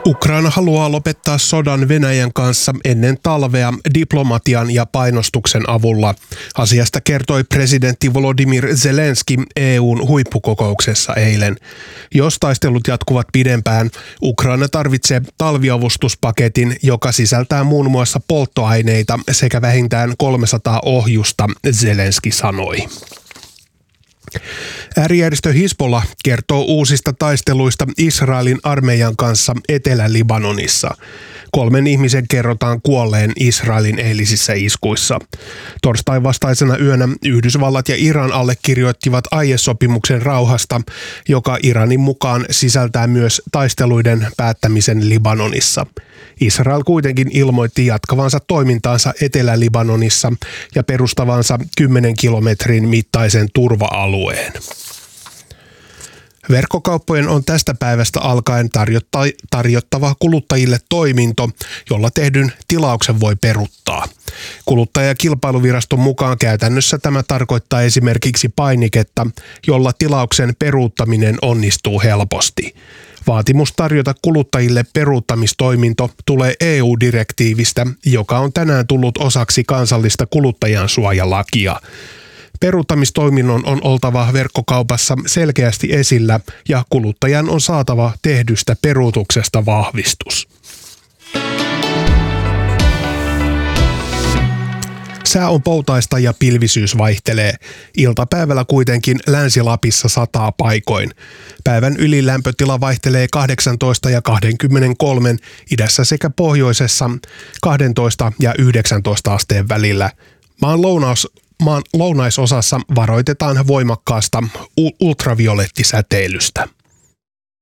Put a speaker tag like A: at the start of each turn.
A: Ukraina haluaa lopettaa sodan Venäjän kanssa ennen talvea diplomatian ja painostuksen avulla. Asiasta kertoi presidentti Volodymyr Zelenski EU:n huippukokouksessa eilen. Jos taistelut jatkuvat pidempään, Ukraina tarvitsee talviavustuspaketin, joka sisältää muun muassa polttoaineita sekä vähintään 300 ohjusta, Zelenski sanoi. Äärijärjestö Hizbollah kertoo uusista taisteluista Israelin armeijan kanssa Etelä-Libanonissa. 3 ihmisen kerrotaan kuolleen Israelin eilisissä iskuissa. Torstain vastaisena yönä Yhdysvallat ja Iran allekirjoittivat aiesopimuksen rauhasta, joka Iranin mukaan sisältää myös taisteluiden päättämisen Libanonissa. Israel kuitenkin ilmoitti jatkavansa toimintaansa Etelä-Libanonissa ja perustavansa 10 kilometrin mittaisen turva-alueen. Verkkokauppojen on tästä päivästä alkaen tarjottava kuluttajille toiminto, jolla tehdyn tilauksen voi peruuttaa. Kuluttajakilpailuviraston mukaan käytännössä tämä tarkoittaa esimerkiksi painiketta, jolla tilauksen peruuttaminen onnistuu helposti. Vaatimus tarjota kuluttajille peruuttamistoiminto tulee EU-direktiivistä, joka on tänään tullut osaksi kansallista kuluttajansuojalakia. Peruuttamistoiminnon on oltava verkkokaupassa selkeästi esillä ja kuluttajan on saatava tehdystä peruutuksesta vahvistus. Sää on poutaista ja pilvisyys vaihtelee. Iltapäivällä kuitenkin Länsi-Lapissa sataa paikoin. Päivän ylilämpötila vaihtelee 18 ja 23, idässä sekä pohjoisessa 12 ja 19 asteen välillä. Maan lounaisosassa varoitetaan voimakkaasta ultraviolettisäteilystä.